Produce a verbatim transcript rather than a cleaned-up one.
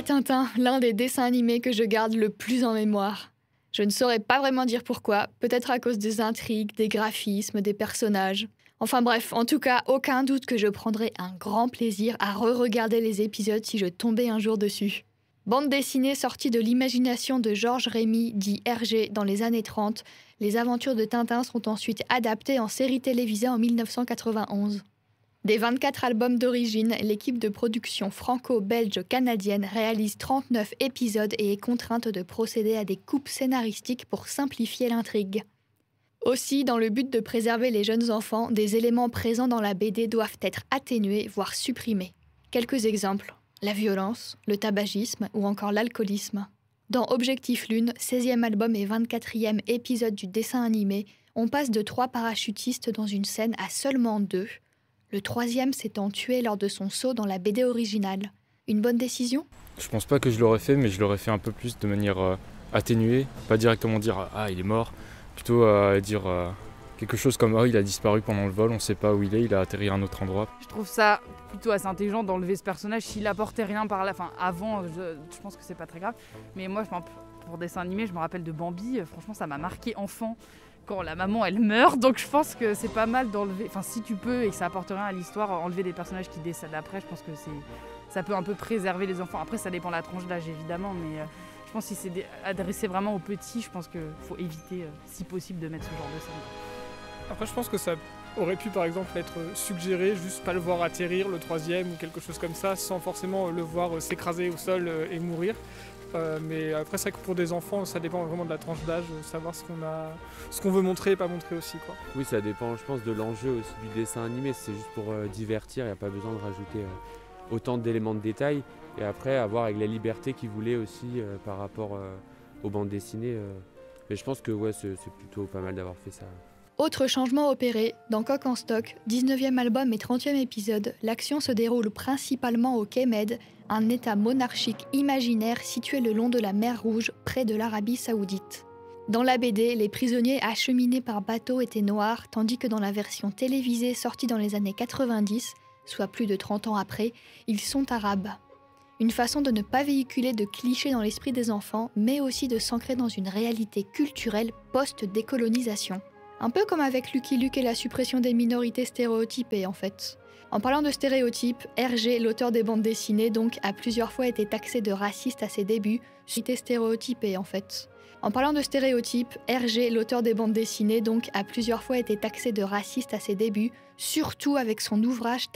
Tintin, l'un des dessins animés que je garde le plus en mémoire. Je ne saurais pas vraiment dire pourquoi, peut-être à cause des intrigues, des graphismes, des personnages. Enfin bref, en tout cas, aucun doute que je prendrais un grand plaisir à re-regarder les épisodes si je tombais un jour dessus. Bande dessinée sortie de l'imagination de Georges Rémy, dit Hergé, dans les années trente, les aventures de Tintin sont ensuite adaptées en série télévisée en mille neuf cent quatre-vingt-onze. Des vingt-quatre albums d'origine, l'équipe de production franco-belge-canadienne réalise trente-neuf épisodes et est contrainte de procéder à des coupes scénaristiques pour simplifier l'intrigue. Aussi, dans le but de préserver les jeunes enfants, des éléments présents dans la B D doivent être atténués, voire supprimés. Quelques exemples. La violence, le tabagisme ou encore l'alcoolisme. Dans Objectif Lune, seizième album et vingt-quatrième épisode du dessin animé, on passe de trois parachutistes dans une scène à seulement deux, le troisième s'étant tué lors de son saut dans la B D originale. Une bonne décision ? Je pense pas que je l'aurais fait, mais je l'aurais fait un peu plus de manière euh, atténuée, pas directement dire « ah, il est mort », plutôt euh, dire euh, quelque chose comme « ah, il a disparu pendant le vol, on sait pas où il est, il a atterri à un autre endroit ». Je trouve ça plutôt assez intelligent d'enlever ce personnage s'il apportait rien par là. Enfin, avant, je, je pense que c'est pas très grave. Mais moi, pour dessin animé, je me rappelle de Bambi. Franchement, ça m'a marqué enfant quand la maman elle meurt. Donc je pense que c'est pas mal d'enlever. Enfin, si tu peux et que ça apporte rien à l'histoire, enlever des personnages qui décèdent après, je pense que c'est, ça peut un peu préserver les enfants. Après, ça dépend de la tranche d'âge évidemment, mais euh, je pense que si c'est adressé vraiment aux petits, je pense qu'il faut éviter, euh, si possible, de mettre ce genre de scène. Après, je pense que ça aurait pu par exemple être suggéré, juste pas le voir atterrir le troisième ou quelque chose comme ça, sans forcément le voir s'écraser au sol et mourir. Euh, mais après, c'est vrai que pour des enfants, ça dépend vraiment de la tranche d'âge, savoir ce qu'on a, ce qu'on veut montrer et pas montrer aussi, quoi. Oui, ça dépend, je pense, de l'enjeu aussi du dessin animé. C'est juste pour euh, divertir, il n'y a pas besoin de rajouter euh, autant d'éléments de détail. Et après, avoir avec la liberté qu'ils voulaient aussi euh, par rapport euh, aux bandes dessinées. Euh. Mais je pense que ouais, c'est, c'est plutôt pas mal d'avoir fait ça. Autre changement opéré, dans Coq en stock, dix-neuvième album et trentième épisode, l'action se déroule principalement au Kemed, un état monarchique imaginaire situé le long de la mer Rouge, près de l'Arabie Saoudite. Dans la B D, les prisonniers acheminés par bateau étaient noirs, tandis que dans la version télévisée sortie dans les années quatre-vingt-dix, soit plus de trente ans après, ils sont arabes. Une façon de ne pas véhiculer de clichés dans l'esprit des enfants, mais aussi de s'ancrer dans une réalité culturelle post-décolonisation. Un peu comme avec Lucky Luke et la suppression des minorités stéréotypées en fait. En parlant de stéréotypes, Hergé, l'auteur des bandes dessinées, donc, a plusieurs fois été taxé de raciste à ses débuts, cité stéréotypée en fait. En parlant de stéréotypes, Hergé, l'auteur des bandes dessinées, donc, a plusieurs fois été taxé de raciste à ses débuts, surtout avec son ouvrage